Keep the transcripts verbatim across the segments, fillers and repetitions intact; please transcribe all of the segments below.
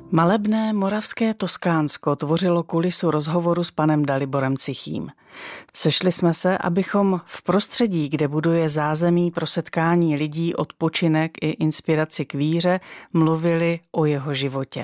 Malebné moravské Toskánsko tvořilo kulisu rozhovoru s panem Daliborem Cichým. Sešli jsme se, abychom v prostředí, kde buduje zázemí pro setkání lidí, odpočinek i inspiraci k víře, mluvili o jeho životě.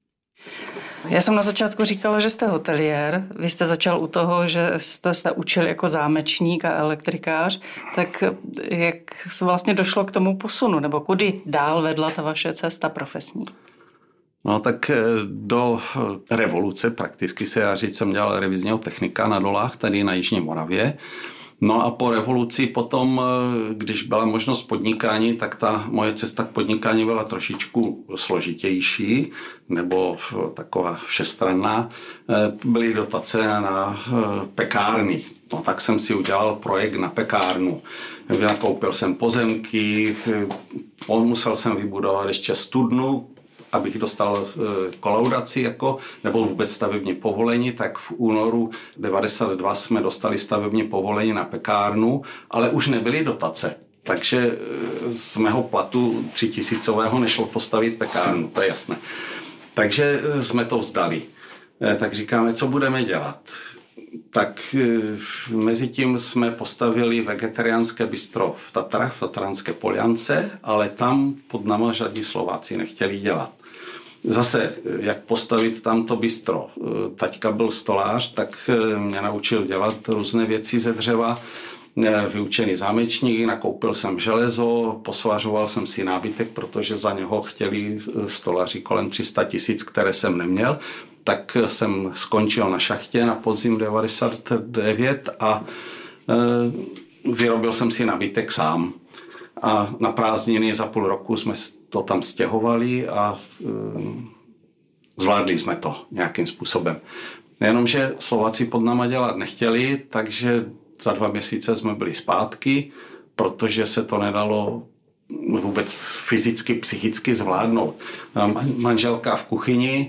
Já jsem na začátku říkala, že jste hoteliér. Vy jste začal u toho, že jste se učil jako zámečník a elektrikář. Tak jak se vlastně došlo k tomu posunu? Nebo kudy dál vedla ta vaše cesta profesní? No tak do revoluce prakticky se já říct, jsem dělal revizního technika na dolách tady na Jižní Moravě. No a po revoluci potom, když byla možnost podnikání, tak ta moje cesta k podnikání byla trošičku složitější, nebo taková všestranná. Byly dotace na pekárny. No tak jsem si udělal projekt na pekárnu. Nakoupil jsem pozemky, musel jsem vybudovat ještě studnu, abych dostal kolaudaci jako, nebo vůbec stavební povolení, tak v únoru devadesát dva jsme dostali stavební povolení na pekárnu, ale už nebyly dotace. Takže z mého platu třitisícového nešlo postavit pekárnu, to je jasné. Takže jsme to vzdali. Tak říkáme, co budeme dělat? Tak mezi tím jsme postavili vegetariánské bistro v Tatrách, v Tatranské Poliance, ale tam pod náma žádní Slováci nechtěli dělat. Zase, jak postavit tamto bistro. Taťka byl stolář, tak mě naučil dělat různé věci ze dřeva. Vyučený zámečník, nakoupil jsem železo, posvařoval jsem si nábytek, protože za něho chtěli stolaři kolem tři sta tisíc, které jsem neměl. Tak jsem skončil na šachtě na podzim devadesát devět a vyrobil jsem si nábytek sám. A na prázdniny za půl roku jsme to tam stěhovali a um, zvládli jsme to nějakým způsobem. Jenomže Slováci pod náma dělat nechtěli, takže za dva měsíce jsme byli zpátky, protože se to nedalo vůbec fyzicky, psychicky zvládnout. Manželka v kuchyni,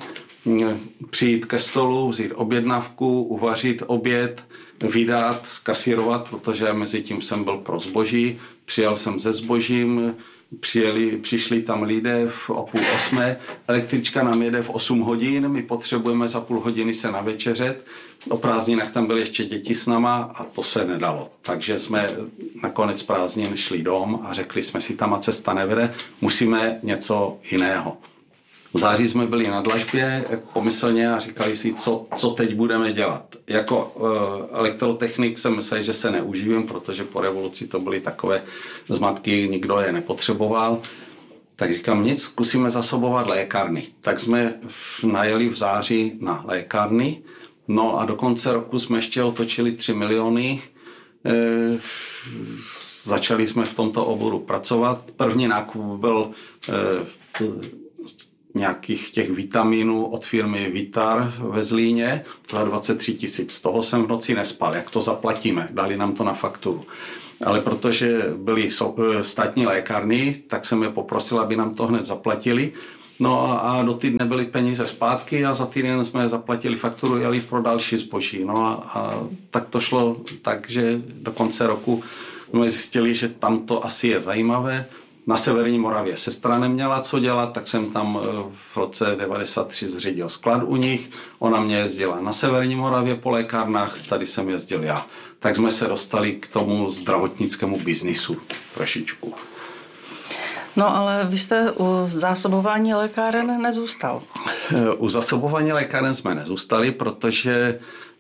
přijít ke stolu, vzít objednávku, uvařit oběd, vydat, skasírovat, protože mezi tím jsem byl pro zboží, přijel jsem se zbožím, přijeli, přišli tam lidé v o půl osmé, električka nám jede v osm hodin, my potřebujeme za půl hodiny se navečeřet, o prázdninách tam byly ještě děti s náma a to se nedalo. Takže jsme nakonec prázdnin šli dom a řekli jsme si, tam a cesta nevede, musíme něco jiného. V září jsme byli na dlažbě pomyslně a říkali si, co, co teď budeme dělat. Jako uh, elektrotechnik jsem myslel, že se neuživím, protože po revoluci to byly takové zmatky, nikdo je nepotřeboval. Tak říkám, nic, zkusíme zasobovat lékárny. Tak jsme najeli v září na lékárny, no a do konce roku jsme ještě otočili tři miliony. E, začali jsme v tomto oboru pracovat. První nákup byl e, nějakých těch vitaminů od firmy Vitar ve Zlíně za dvacet tři tisíc. Z toho jsem v noci nespal. Jak to zaplatíme? Dali nám to na fakturu. Ale protože byly státní lékárny, tak jsem je poprosil, aby nám to hned zaplatili. No a do týdne byly peníze zpátky a za týden jsme zaplatili fakturu, jeli pro další zboží. No a, a tak to šlo tak, že do konce roku jsme zjistili, že tam to asi je zajímavé. Na severní Moravě sestra neměla co dělat, tak jsem tam v roce devadesát tři zřídil sklad u nich. Ona mě jezdila na severní Moravě po lékárnách, tady jsem jezdil já. Tak jsme se dostali k tomu zdravotnickému biznisu trošičku. No ale vy jste u zásobování lékáren nezůstal. U zásobování lékáren jsme nezůstali, protože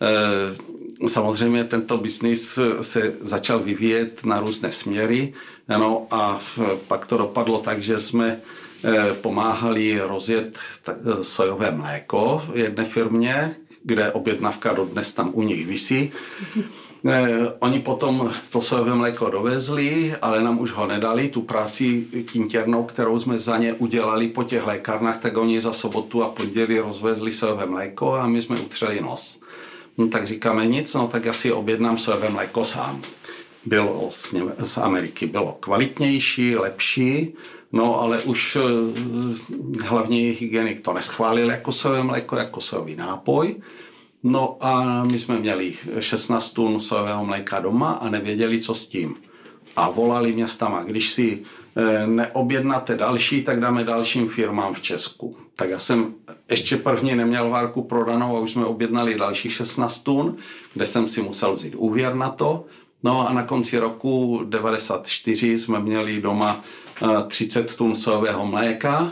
e, samozřejmě tento biznis se začal vyvíjet na různé směry. No a pak to dopadlo tak, že jsme e, pomáhali rozjet t- sojové mléko v jedné firmě, kde objednávka dodnes tam u nich visí. Eh, oni potom to sojové mléko dovezli, ale nám už ho nedali. Tu práci kintěrnou, kterou jsme za ně udělali po těch lékárnách, tak oni za sobotu a pondělí rozvezli sojové mléko a my jsme utřeli nos. No, tak říkáme nic, no tak já si objednám sojové mléko sám. Bylo z, Něme- z Ameriky, bylo kvalitnější, lepší, no ale už eh, hlavní hygienik to neschválil jako sojové mléko, jako sojový nápoj. No a my jsme měli šestnáct tun sojového mléka doma a nevěděli, co s tím. A volali městama, když si neobjednáte další, tak dáme dalším firmám v Česku. Tak já jsem ještě první neměl várku prodanou a už jsme objednali dalších šestnáct tun, kde jsem si musel vzít úvěr na to. No a na konci roku devadesát čtyři jsme měli doma třicet tun sojového mléka.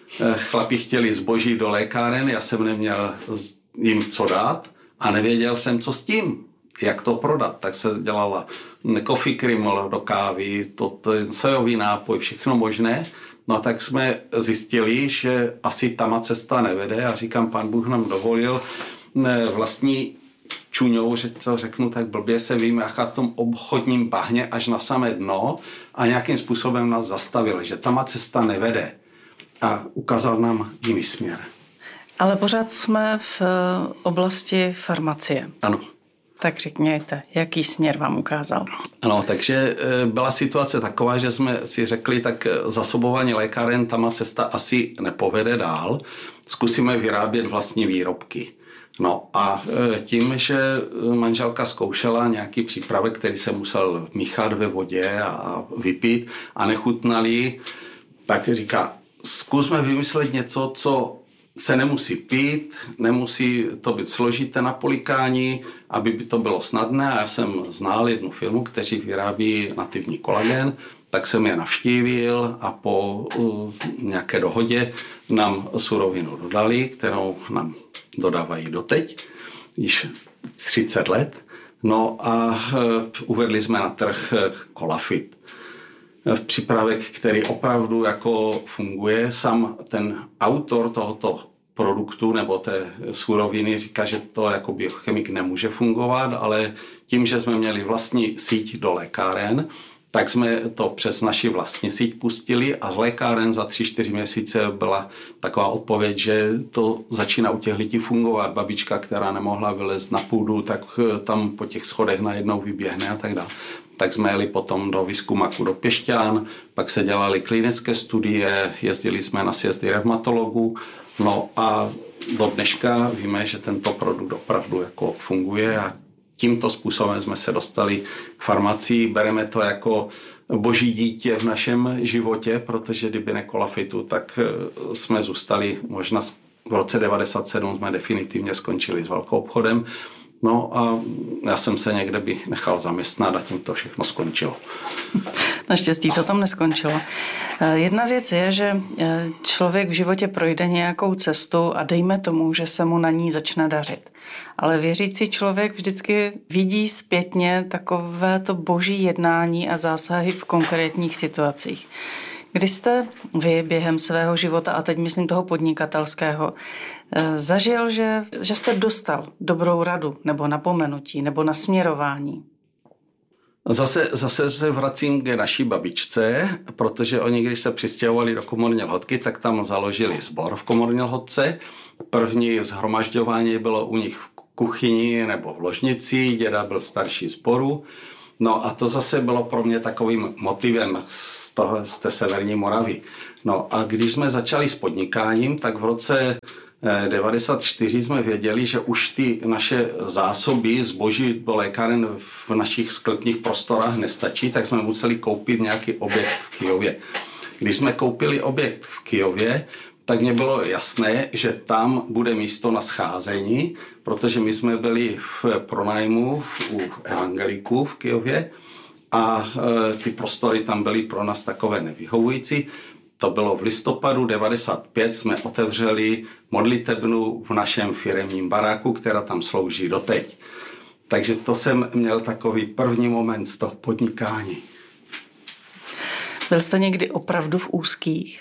Chlapi chtěli zboží do lékáren, já jsem neměl jim co dát a nevěděl jsem, co s tím, jak to prodat. Tak se dělala coffee cream do kávy, to, to sojový nápoj, všechno možné. No a tak jsme zjistili, že asi tama cesta nevede a říkám, pán Bůh nám dovolil vlastní čuňou, že to řeknu tak blbě, se vymáchat v tom obchodním bahně až na samé dno a nějakým způsobem nás zastavil, že tama cesta nevede a ukázal nám jiný směr. Ale pořád jsme v oblasti farmacie. Ano. Tak řekněte, jaký směr vám ukázal? Ano, takže byla situace taková, že jsme si řekli, tak zasobování lékáren tama cesta asi nepovede dál, zkusíme vyrábět vlastní výrobky. No a tím, že manželka zkoušela nějaký přípravek, který se musel míchat ve vodě a vypít a nechutnali, tak říká, zkusme vymyslet něco, co se nemusí pít, nemusí to být složité na polikání, aby by to bylo snadné. A já jsem znal jednu firmu, kteří vyrábí nativní kolagen, tak jsem je navštívil a po uh, nějaké dohodě nám surovinu dodali, kterou nám dodávají doteď, již třicet let. No a uh, uvedli jsme na trh Kolafit. Přípravek, který opravdu jako funguje. Sám ten autor tohoto produktu nebo té suroviny říká, že to jako biochemik nemůže fungovat, ale tím, že jsme měli vlastní síť do lékáren, tak jsme to přes naši vlastní síť pustili a z lékáren za tři, čtyři měsíce byla taková odpověď, že to začíná u těch lidí fungovat. Babička, která nemohla vylézt na půdu, tak tam po těch schodech najednou vyběhne a tak dále. Tak jsme jeli potom do výzkumaku do Pěšťan, pak se dělaly klinické studie, jezdili jsme na sjezdy revmatologů, no a do dneška víme, že tento produkt opravdu jako funguje a tímto způsobem jsme se dostali k farmacii. Bereme to jako boží dítě v našem životě, protože kdyby ne Kolafitu, tak jsme zůstali, možná v roce devadesát sedm jsme definitivně skončili s velkou obchodem. No a já jsem se někde by nechal zaměstnat a tím to všechno skončilo. Naštěstí to tam neskončilo. Jedna věc je, že člověk v životě projde nějakou cestu a dejme tomu, že se mu na ní začne dařit. Ale věřící člověk vždycky vidí zpětně takové to boží jednání a zásahy v konkrétních situacích. Kdy jste vy během svého života, a teď myslím toho podnikatelského, zažil, že, že jste dostal dobrou radu nebo napomenutí nebo nasměrování? Zase, zase se vracím k naší babičce, protože oni, když se přistěhovali do Komorní Lhotky, tak tam založili sbor v Komorní Lhotce. První shromažďování bylo u nich v kuchyni nebo v ložnici, děda byl starší sboru. No a to zase bylo pro mě takovým motivem z, toho, z té severní Moravy. No a když jsme začali s podnikáním, tak v roce devadesát čtyři jsme věděli, že už ty naše zásoby zboží do lékáren v našich sklepních prostorách nestačí, tak jsme museli koupit nějaký objekt v Kyjově. Když jsme koupili objekt v Kyjově, tak mě bylo jasné, že tam bude místo na scházení, protože my jsme byli v pronájmu u evangeliků v Kyjově a e, ty prostory tam byly pro nás takové nevyhovující. To bylo v listopadu devadesát pět, jsme otevřeli modlitebnu v našem firemním baráku, která tam slouží doteď. Takže to jsem měl takový první moment z toho podnikání. Byl jste někdy opravdu v úzkých?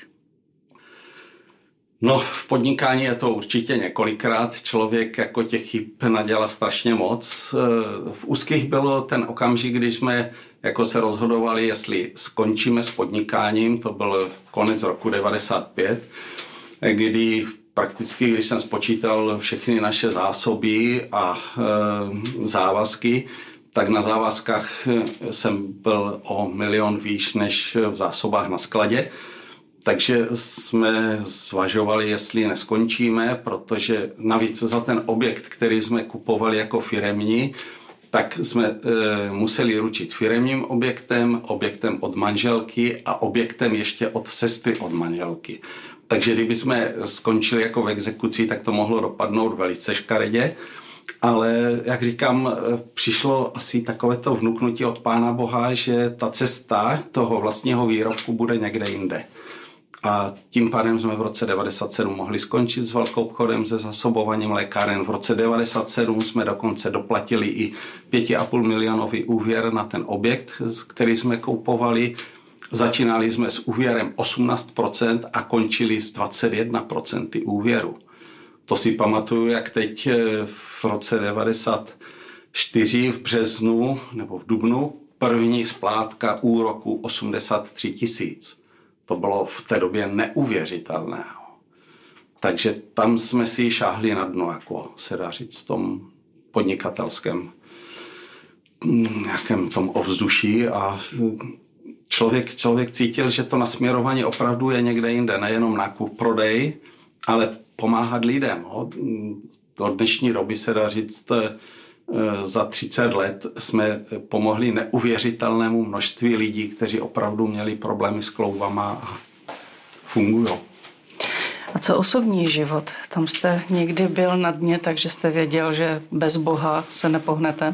No, v podnikání je to určitě několikrát. Člověk jako těch chyb nadělá strašně moc. V úzkých bylo ten okamžik, když jsme jako se rozhodovali, jestli skončíme s podnikáním. To byl konec roku devadesát pět, kdy prakticky, když jsem spočítal všechny naše zásoby a e, závazky, tak na závazkách jsem byl o milion výš než v zásobách na skladě. Takže jsme zvažovali, jestli neskončíme, protože navíc za ten objekt, který jsme kupovali jako firemní, tak jsme e, museli ručit firemním objektem, objektem od manželky a objektem ještě od sestry od manželky. Takže kdyby jsme skončili jako v exekuci, tak to mohlo dopadnout velice škaredě. Ale jak říkám, přišlo asi takovéto vnuknutí od Pána Boha, že ta cesta toho vlastního výrobku bude někde jinde. A tím pádem jsme v roce devadesát sedm mohli skončit s velkou obchodem se zasobováním lékáren. V roce devadesát sedm jsme dokonce doplatili i pět a půl milionový úvěr na ten objekt, který jsme koupovali. Začínali jsme s úvěrem osmnáct procent a končili s dvacet jedna procent úvěru. To si pamatuju, jak teď v roce devadesát čtyři v březnu nebo v dubnu první splátka úroku osmdesát tři tisíc. To bylo v té době neuvěřitelného. Takže tam jsme si šáhli na dno, jako se dá říct, v tom podnikatelském nějakém tom ovzduší a člověk, člověk cítil, že to nasměrování opravdu je někde jinde, nejenom nákup, prodej, ale pomáhat lidem. Do dnešní doby se dá říct, za třicet let jsme pomohli neuvěřitelnému množství lidí, kteří opravdu měli problémy s kloubama a fungují. A co osobní život? Tam jste někdy byl na dně, takže jste věděl, že bez Boha se nepohnete?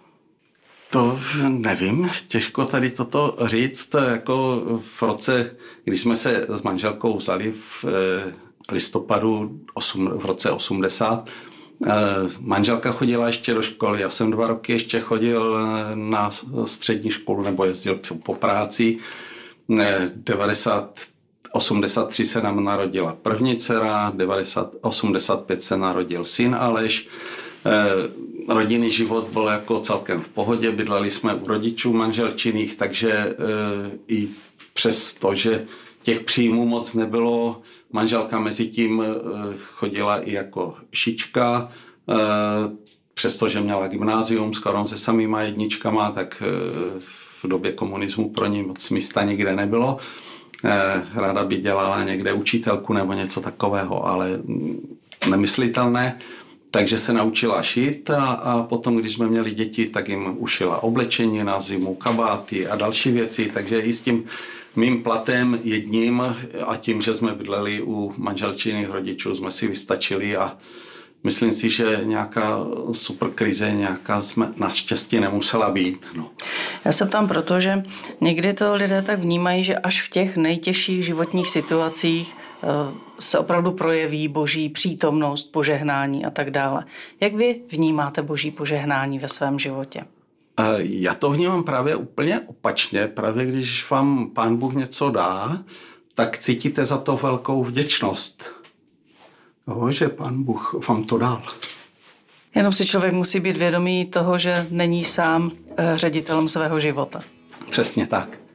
To nevím, těžko tady toto říct. Jako v roce, když jsme se s manželkou vzali v listopadu v roce osmdesát, manželka chodila ještě do školy, já jsem dva roky ještě chodil na střední školu nebo jezdil po práci. devadesát osmdesát tři se nám narodila první dcera, devadesát osmdesát pět se narodil syn Aleš. Rodinný život byl jako celkem v pohodě, bydleli jsme u rodičů manželčiných, takže i přes to, že těch příjmů moc nebylo, manželka mezi tím chodila i jako šička, přestože měla gymnázium skoro se samýma jedničkama, tak v době komunismu pro ní moc místa nikde nebylo. Ráda by dělala někde učitelku nebo něco takového, ale nemyslitelné. Takže se naučila šít a, a potom, když jsme měli děti, tak jim ušila oblečení na zimu, kabáty a další věci, takže i s tím mým platem jedním a tím, že jsme bydleli u manželčiných rodičů, jsme si vystačili a myslím si, že nějaká super krize, nějaká jsme naštěstí nemusela být. No. Já se ptám proto, že někdy to lidé tak vnímají, že až v těch nejtěžších životních situacích se opravdu projeví boží přítomnost, požehnání a tak dále. Jak vy vnímáte boží požehnání ve svém životě? Já to vnímám právě úplně opačně. Právě když vám Pán Bůh něco dá, tak cítíte za to velkou vděčnost. Jo, že Pán Bůh vám to dal. Jenom si člověk musí být vědomý toho, že není sám ředitelem svého života. Přesně tak.